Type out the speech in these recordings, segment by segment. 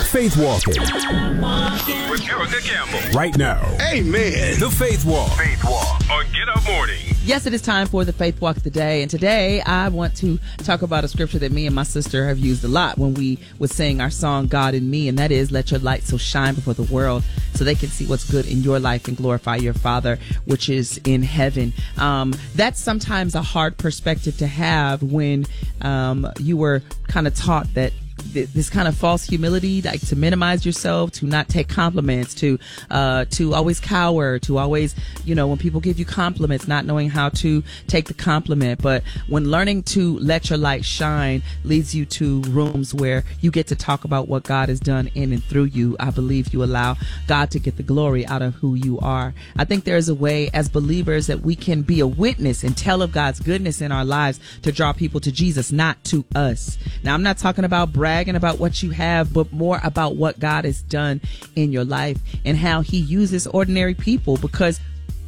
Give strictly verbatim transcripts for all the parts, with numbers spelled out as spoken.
Faith Walking. With Erica Campbell. Right now. Amen. The Faith Walk. Faith Walk on Get Up Morning. Yes, it is time for the Faith Walk today. And today I want to talk about a scripture that me and my sister have used a lot when we would sing our song, God in Me. And that is, let your light so shine before the world so they can see what's good in your life and glorify your Father, which is in heaven. Um, that's sometimes a hard perspective to have when um, you were kind of taught that this kind of false humility, like to minimize yourself, to not take compliments, to uh to always cower, to always, you know, when people give you compliments, not knowing how to take the compliment. But when learning to let your light shine leads you to rooms where you get to talk about what God has done in and through you, I believe you allow God to get the glory out of who you are. I think there is a way as believers that we can be a witness and tell of God's goodness in our lives to draw people to Jesus, not to us. Now, I'm not talking about bragging about what you have, but more about what God has done in your life and how he uses ordinary people. Because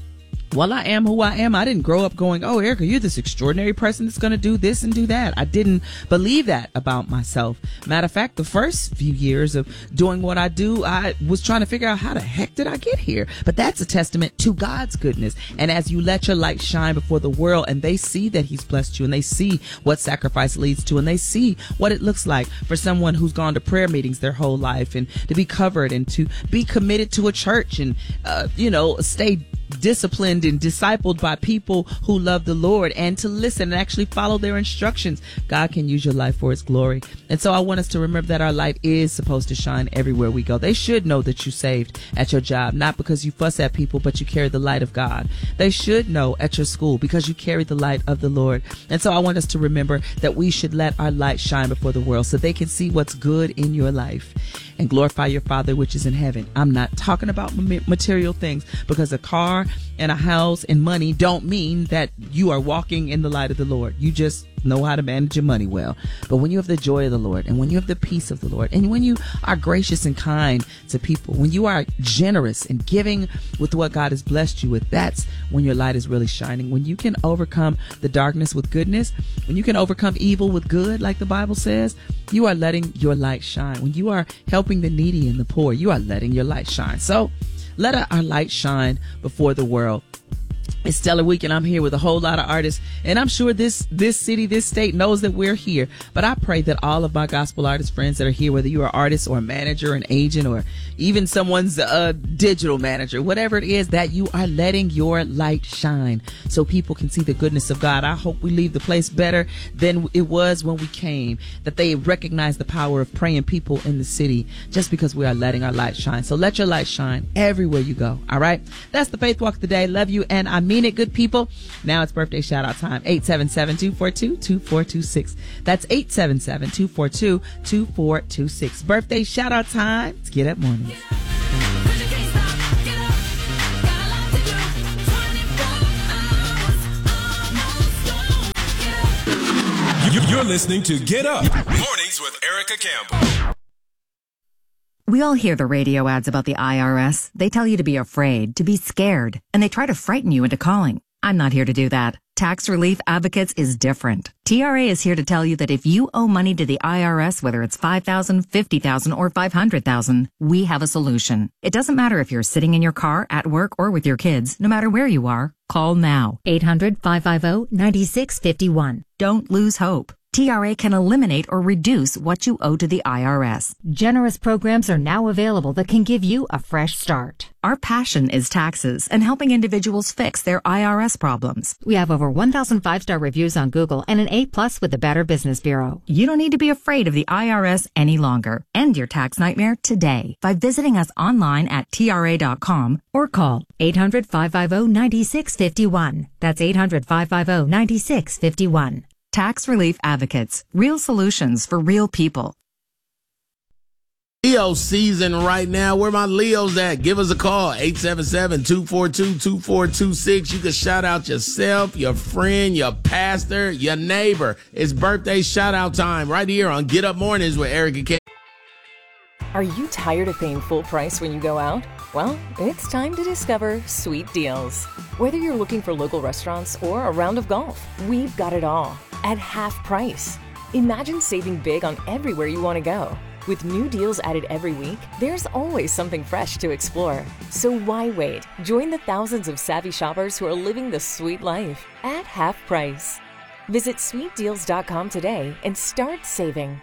while I am who I am, I didn't grow up going, oh, Erica, you're this extraordinary person that's going to do this and do that. I didn't believe that about myself. Matter of fact, the first few years of doing what I do, I was trying to figure out how the heck did I get here? But that's a testament to God's goodness. And as you let your light shine before the world and they see that he's blessed you and they see what sacrifice leads to and they see what it looks like for someone who's gone to prayer meetings their whole life and to be covered and to be committed to a church and, uh, you know, stay disciplined and discipled by people who love the Lord and to listen and actually follow their instructions. God can use your life for his glory. And so I want us to remember that our light is supposed to shine everywhere we go. They should know that you saved at your job, not because you fuss at people, but you carry the light of God. They should know at your school because you carry the light of the Lord. And so I want us to remember that we should let our light shine before the world so they can see what's good in your life and glorify your Father which is in heaven. I'm not talking about material things, because a car and a house and money don't mean that you are walking in the light of the Lord. You just know how to manage your money well. But when you have the joy of the Lord and when you have the peace of the Lord and when you are gracious and kind to people, when you are generous and giving with what God has blessed you with, that's when your light is really shining. When you can overcome the darkness with goodness, when you can overcome evil with good, like the Bible says, you are letting your light shine. When you are helping the needy and the poor, you are letting your light shine. So let our light shine before the world. It's Stellar Week, and I'm here with a whole lot of artists, and I'm sure this this city, this state knows that we're here. But I pray that all of my gospel artist friends that are here, whether you're an artist or a manager, an agent, or even someone's uh, digital manager, whatever it is, that you are letting your light shine so people can see the goodness of God. I hope we leave the place better than it was when we came, that they recognize the power of praying people in the city just because we are letting our light shine. So let your light shine everywhere you go. All right? That's the Faith Walk today. Love you, and I mean it, good people. Now it's birthday shout out time. eight seven seven, two four two, two four two six. That's eight seven seven, two four two, two four two six. Birthday shout out time. Let's Get Up Morning. You're listening to Get Up Mornings with Erica Campbell. We all hear the radio ads about the I R S. They tell you to be afraid, to be scared, and they try to frighten you into calling. I'm not here to do that. Tax Relief Advocates is different. T R A is here to tell you that if you owe money to the I R S, whether it's five thousand dollars, fifty thousand dollars, or five hundred thousand dollars, we have a solution. It doesn't matter if you're sitting in your car, at work, or with your kids. No matter where you are, call now. eight hundred, five five zero, nine six five one. Don't lose hope. T R A can eliminate or reduce what you owe to the I R S. Generous programs are now available that can give you a fresh start. Our passion is taxes and helping individuals fix their I R S problems. We have over one thousand five-star reviews on Google and an A plus with the Better Business Bureau. You don't need to be afraid of the I R S any longer. End your tax nightmare today by visiting us online at T R A dot com or call eight hundred, five five zero, nine six five one. That's eight hundred, five five zero, nine six five one. Tax Relief Advocates. Real solutions for real people. Leo season right now. Where my Leos at? Give us a call. eight seven seven, two four two, two four two six. You can shout out yourself, your friend, your pastor, your neighbor. It's birthday shout out time right here on Get Up Mornings with Erica K. Are you tired of paying full price when you go out? Well, it's time to discover Sweet Deals. Whether you're looking for local restaurants or a round of golf, we've got it all at half price. Imagine saving big on everywhere you want to go. With new deals added every week, there's always something fresh to explore. So why wait? Join the thousands of savvy shoppers who are living the sweet life at half price. Visit sweet deals dot com today and start saving.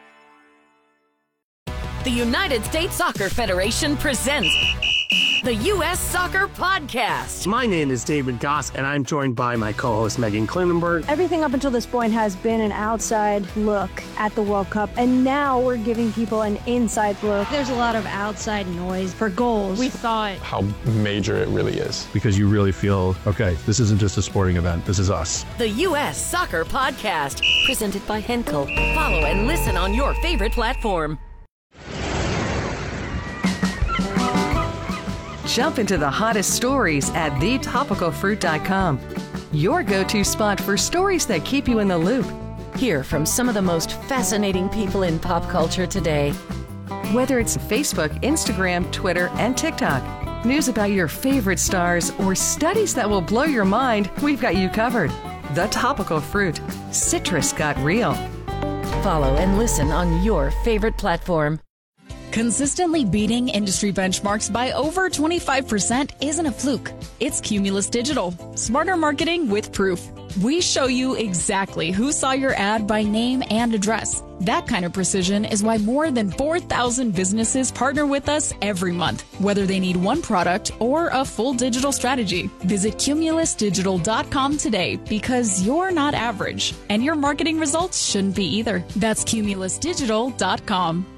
The United States Soccer Federation presents the U S Soccer Podcast. My name is David Goss, and I'm joined by my co-host Megan Klinenberg. Everything up until this point has been an outside look at the World Cup, and now we're giving people an inside look. There's a lot of outside noise for goals. We thought how major it really is. Because you really feel, okay, this isn't just a sporting event, this is us. The U S Soccer Podcast, presented by Henkel. Follow and listen on your favorite platform. Jump into the hottest stories at the topical fruit dot com. Your go-to spot for stories that keep you in the loop. Hear from some of the most fascinating people in pop culture today. Whether it's Facebook, Instagram, Twitter, and TikTok, news about your favorite stars, or studies that will blow your mind, we've got you covered. The Topical Fruit. Citrus got real. Follow and listen on your favorite platform. Consistently beating industry benchmarks by over twenty-five percent isn't a fluke. It's Cumulus Digital. Smarter marketing with proof. We show you exactly who saw your ad by name and address. That kind of precision is why more than four thousand businesses partner with us every month, whether they need one product or a full digital strategy. Visit cumulus digital dot com today, because you're not average, and your marketing results shouldn't be either. That's cumulus digital dot com.